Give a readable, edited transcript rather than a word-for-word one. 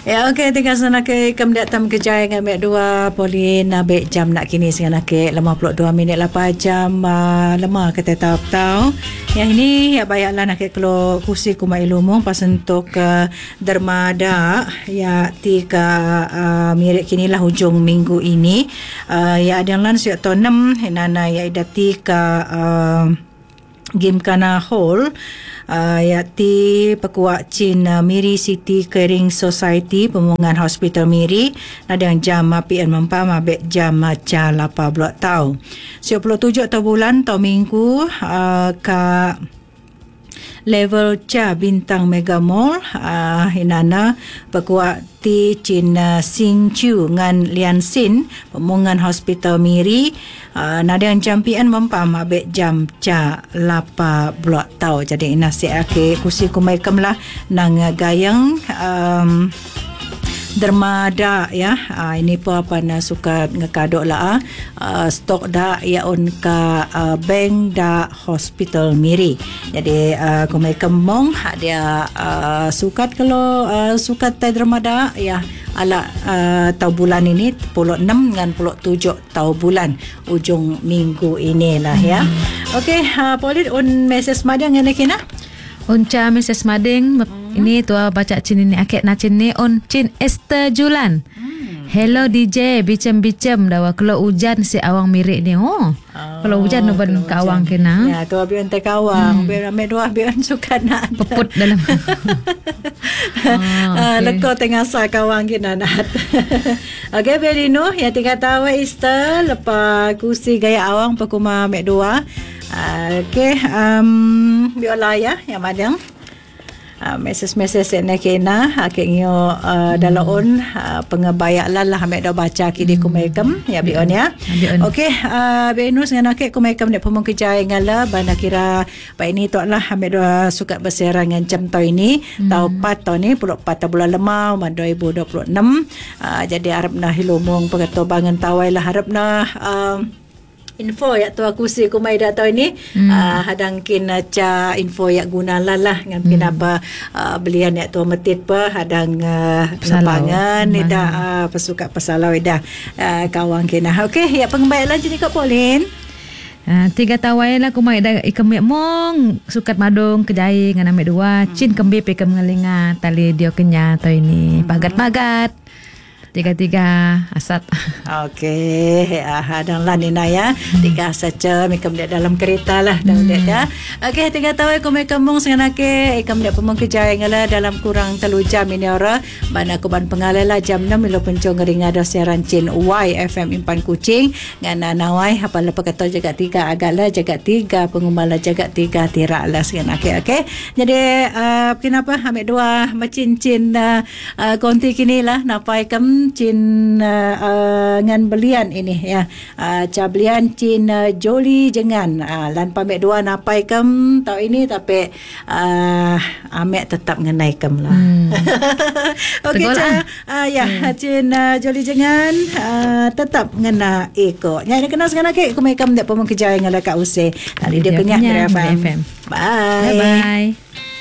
Ya, okey, tinggal sana ke ikam datang kejaya dengan mek dua Polin abek jam nak kini dengan ke 52 minit 8 jam lemah kata tahu. Yang ini ya bayaklah nak kalau kursi kumai lumung pas untuk dermada ya tiga mirip kini lah hujung minggu ini. Ya ada lan siap tonem nana ya idati ka Gymkhana Hall yaitu Pekuak Chin Miri City Caring Society Pemungan Hospital Miri nadang jam PM mempam abek jam ca 18 tahun 27 tahun bulan tahun minggu ka level ca bintang Mega Mall hinana Pekuak ti Chin Sing Chu ngan Lian Sin Pemungan Hospital Miri nadang jam PM mempam abek jam ca 18 tahun jadi nasi ake kursi kumaikem lah nang gayang dermada ya ini pun apa na suka ngekadok lah stok dah ya on ka bank da hospital Miri jadi kumai kemong dia sukat kalau sukat tai dermada ya ala tahun bulan ini 16 dengan 17 tahun bulan ujung minggu inilah ya. Okey Pauline on message madang ngene kena Unca Mrs. Mading ini tua baca cin ini akek na cin ni on cin Esther Julan. Hello DJ bicem-bicem dawa kalau hujan si awang mirik ni. Kalau hujan nuban ke awang kena. Ya tu biar ente kawang biar ame dua biar suka nak peput dalam. Lekor tengah sa kawang kena nak. Okey Belino ya tiga tahu Esther lepas kursi gaya awang pekuma mek dua. Okey biola ya yang madang message nak kena akengyo dalaon pengebayak lah ambil dah baca kidi kumaikem ya bion ya. Okey benus dengan akek kumaikem nek pemong kejaya ngala bana kira pai ini tok lah ambil dah suka berserang dengan jam tau ini tau 4 tau ni 4 bulan lemau 2026 jadi harap nah hilumong pengetobangan tawai lah harap nah info ya tu aku si kumai dah tahu ini hadang kin ca info ya guna lah dengan kenapa belian ya tu metit pa hadang penabangan ni dah pesuka pesalau dah kawang kena okey ya pengembayalan jenis kau Pauline 3 tawai lah kumai dah ikam mong sukat madung kejai dengan ambil dua cin kembi pekam ngelinga tali dia kenya tahu ini pagat-pagat tiga asat. Okey, hadang lan ina ya. Tiga saja mekam dia dalam kereta lah dah ya. Okey, tiga tahu aku mekam mong senganake ikam dia pemong kejaya ngala dalam kurang 3 jam ini ora. Bana aku ban pengalala jam 6 milo pencong ngering ada siaran Chin YFM Impan Kuching ngana nawai apa lepa kata jaga 3 agaklah jaga 3 pengumala jaga 3 tiraklah senganake okey. Jadi kenapa ambil dua macin-cin konti kini lah napai kam cin ngan belian ini ya ca belian cin joli jengan lan pamik dua napai kem tau ini tapi amek tetap ngenai kem lah. Okey ca ya cin joli jengan tetap ngena eko nya kena sengana ke ku mai kem dak pemong kejaya ngala ka use tadi dia kenyak FM. Bye.